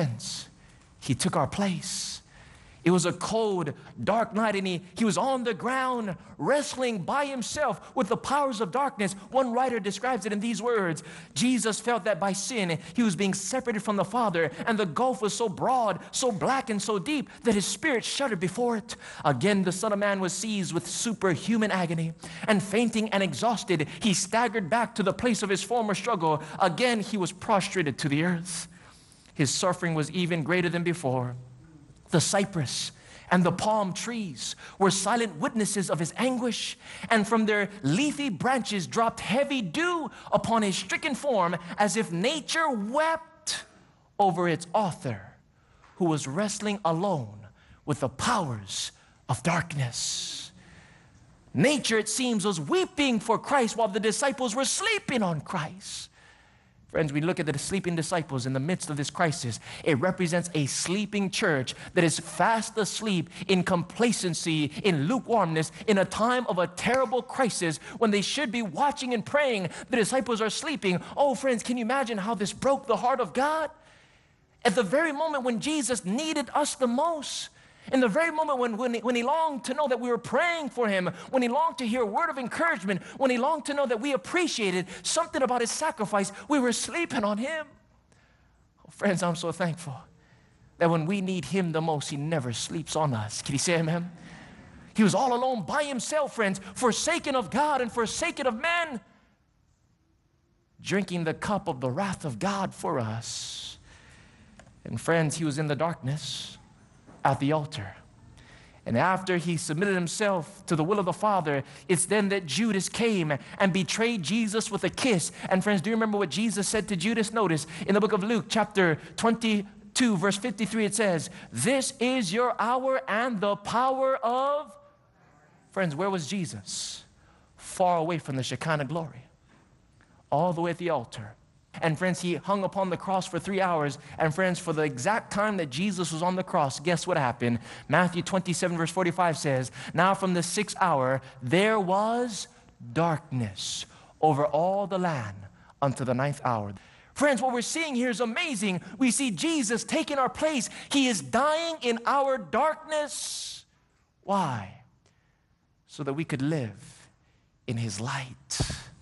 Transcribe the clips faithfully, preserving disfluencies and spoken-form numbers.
friends, he took our place. It was a cold, dark night, and he, he was on the ground wrestling by himself with the powers of darkness. One writer describes it in these words: Jesus felt that by sin, he was being separated from the Father, and the gulf was so broad, so black, and so deep that his spirit shuddered before it. Again, the Son of Man was seized with superhuman agony, and fainting and exhausted, he staggered back to the place of his former struggle. Again, he was prostrated to the earth. His suffering was even greater than before. The cypress and the palm trees were silent witnesses of his anguish, and from their leafy branches dropped heavy dew upon his stricken form, as if nature wept over its author, who was wrestling alone with the powers of darkness. Nature, it seems, was weeping for Christ while the disciples were sleeping on Christ. Friends, we look at the sleeping disciples in the midst of this crisis. It represents a sleeping church that is fast asleep in complacency, in lukewarmness, in a time of a terrible crisis when they should be watching and praying. The disciples are sleeping. Oh, friends, can you imagine how this broke the heart of God? At the very moment when Jesus needed us the most, in the very moment when, when, he, when he longed to know that we were praying for him, when he longed to hear a word of encouragement, when he longed to know that we appreciated something about his sacrifice, we were sleeping on him. Oh, friends, I'm so thankful that when we need him the most, he never sleeps on us. Can you say amen? He was all alone by himself, friends, forsaken of God and forsaken of men, drinking the cup of the wrath of God for us. And friends, he was in the darkness at the altar. And after he submitted himself to the will of the Father, it's then that Judas came and betrayed Jesus with a kiss. And friends, do you remember what Jesus said to Judas? Notice in the book of Luke, chapter twenty-two, verse fifty-three, it says, "This is your hour and the power of..." Friends, where was Jesus? Far away from the Shekinah glory, all the way at the altar. And friends, he hung upon the cross for three hours. And friends, for the exact time that Jesus was on the cross, guess what happened? Matthew twenty-seven, verse forty-five says, "Now from the sixth hour, there was darkness over all the land unto the ninth hour." Friends, what we're seeing here is amazing. We see Jesus taking our place. He is dying in our darkness. Why? So that we could live in his light.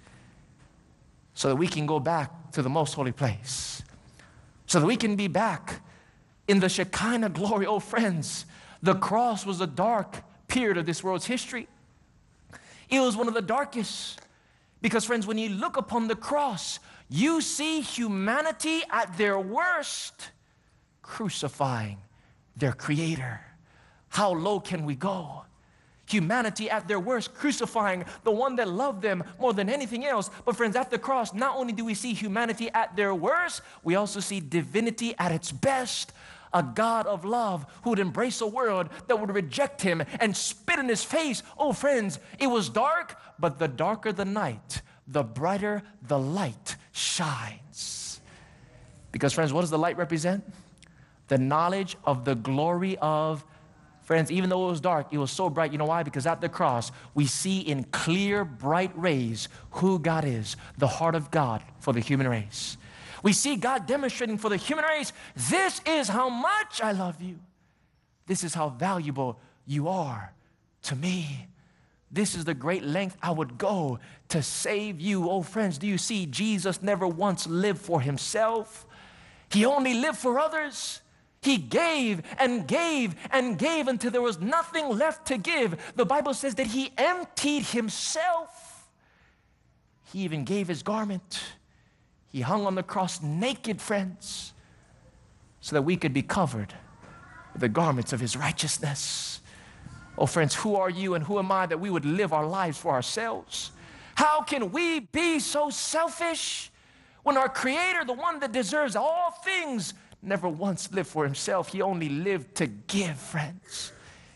So that we can go back to the most holy place. So that we can be back in the Shekinah glory. Oh, friends, the cross was a dark period of this world's history. It was one of the darkest. Because, friends, when you look upon the cross, you see humanity at their worst, crucifying their Creator. How low can we go? Humanity at their worst, crucifying the one that loved them more than anything else. But friends, at the cross, not only do we see humanity at their worst, we also see divinity at its best. A God of love who would embrace a world that would reject him and spit in his face. Oh, friends, it was dark, but the darker the night, the brighter the light shines. Because, friends, what does the light represent? The knowledge of the glory of... Friends, even though it was dark, it was so bright. You know why? Because at the cross, we see in clear, bright rays who God is, the heart of God for the human race. We see God demonstrating for the human race, this is how much I love you. This is how valuable you are to me. This is the great length I would go to save you. Oh, friends, do you see Jesus never once lived for himself? He only lived for others. He gave and gave and gave until there was nothing left to give. The Bible says that he emptied himself. He even gave his garment. He hung on the cross naked, friends, so that we could be covered with the garments of his righteousness. Oh, friends, who are you and who am I that we would live our lives for ourselves? How can we be so selfish when our Creator, the one that deserves all things, never once lived for himself? He only lived to give, friends.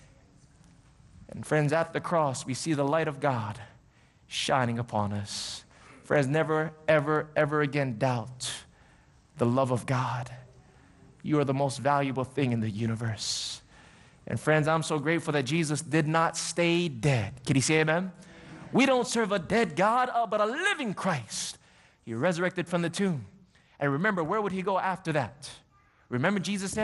And friends, at the cross, we see the light of God shining upon us. Friends, never, ever, ever again doubt the love of God. You are the most valuable thing in the universe. And friends, I'm so grateful that Jesus did not stay dead. Can you say amen? We don't serve a dead God, uh, but a living Christ. He resurrected from the tomb. And remember, where would he go after that? Remember Jesus said,